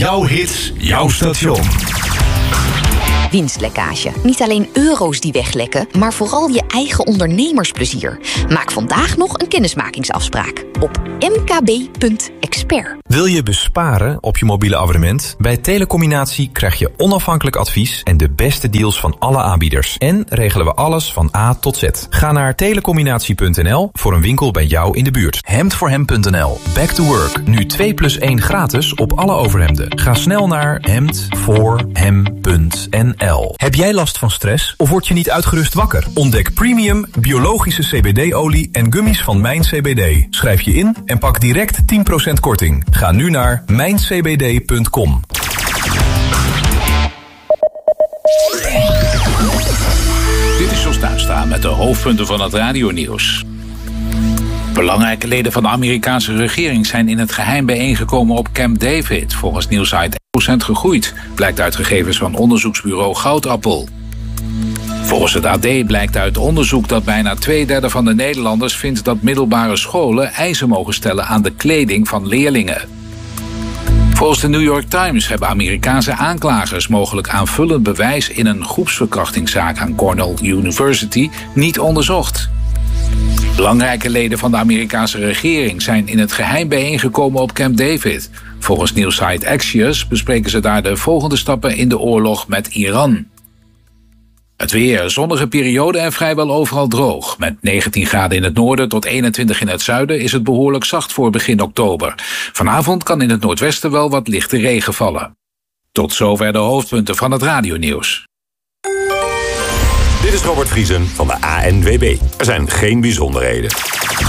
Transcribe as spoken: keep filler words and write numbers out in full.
Jouw hits, jouw station. Winstlekkage. Niet alleen euro's die weglekken, maar vooral je eigen ondernemersplezier. Maak vandaag nog een kennismakingsafspraak op m k b punt expert. Wil je besparen op je mobiele abonnement? Bij Telecombinatie krijg je onafhankelijk advies en de beste deals van alle aanbieders. En regelen we alles van A tot Z. Ga naar telecombinatie punt n l voor een winkel bij jou in de buurt. hemd voor hem punt n l. Back to work. Nu twee plus één gratis op alle overhemden. Ga snel naar hemd voor hem punt n l. Heb jij last van stress of word je niet uitgerust wakker? Ontdek premium biologische C B D-olie en gummies van Mijn C B D. Schrijf je in en pak direct tien procent korting. Ga nu naar mijn c b d punt com. Dit is Jos Tuinstra met de hoofdpunten van het radionieuws. Belangrijke leden van de Amerikaanse regering zijn in het geheim bijeengekomen op Camp David. Volgens nieuwsite één procent gegroeid, blijkt uit gegevens van onderzoeksbureau Goudappel. Volgens het A D blijkt uit onderzoek dat bijna twee derde van de Nederlanders vindt dat middelbare scholen eisen mogen stellen aan de kleding van leerlingen. Volgens de New York Times hebben Amerikaanse aanklagers mogelijk aanvullend bewijs in een groepsverkrachtingszaak aan Cornell University niet onderzocht. Belangrijke leden van de Amerikaanse regering zijn in het geheim bijeengekomen op Camp David. Volgens nieuwsite Axios bespreken ze daar de volgende stappen in de oorlog met Iran. Het weer, zonnige periode en vrijwel overal droog. Met negentien graden in het noorden tot eenentwintig in het zuiden is het behoorlijk zacht voor begin oktober. Vanavond kan in het noordwesten wel wat lichte regen vallen. Tot zover de hoofdpunten van het radionieuws. Dit is Robert Vriesen van de A N W B. Er zijn geen bijzonderheden.